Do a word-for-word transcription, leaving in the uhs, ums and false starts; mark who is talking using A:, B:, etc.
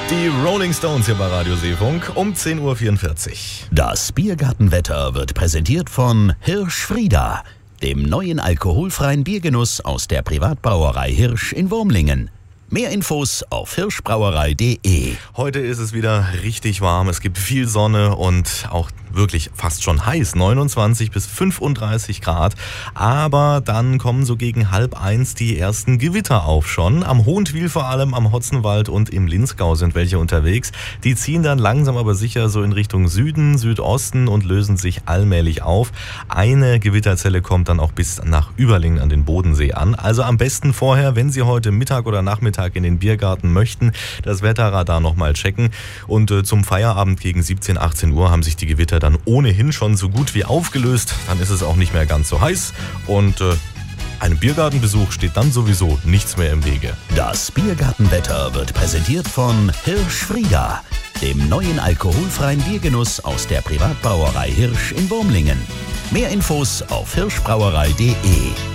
A: Die Rolling Stones hier bei Radio Seefunk um zehn Uhr vierundvierzig.
B: Das Biergartenwetter wird präsentiert von Hirsch Frieda, dem neuen alkoholfreien Biergenuss aus der Privatbrauerei Hirsch in Wurmlingen. Mehr Infos auf hirschbrauerei punkt de.
A: Heute ist es wieder richtig warm, es gibt viel Sonne und auch wirklich fast schon heiß, neunundzwanzig bis fünfunddreißig Grad. Aber dann kommen so gegen halb eins die ersten Gewitter auf schon. Am Hohentwiel vor allem, am Hotzenwald und im Linzgau sind welche unterwegs. Die ziehen dann langsam aber sicher so in Richtung Süden, Südosten und lösen sich allmählich auf. Eine Gewitterzelle kommt dann auch bis nach Überlingen an den Bodensee an. Also am besten vorher, wenn Sie heute Mittag oder Nachmittag in den Biergarten möchten, das Wetterradar nochmal checken. Und äh, zum Feierabend gegen siebzehn, achtzehn Uhr haben sich die Gewitter dann ohnehin schon so gut wie aufgelöst. Dann ist es auch nicht mehr ganz so heiß und äh, einem Biergartenbesuch steht dann sowieso nichts mehr im Wege.
B: Das Biergartenwetter wird präsentiert von Hirsch Frieda, dem neuen alkoholfreien Biergenuss aus der Privatbrauerei Hirsch in Wurmlingen. Mehr Infos auf hirschbrauerei punkt de.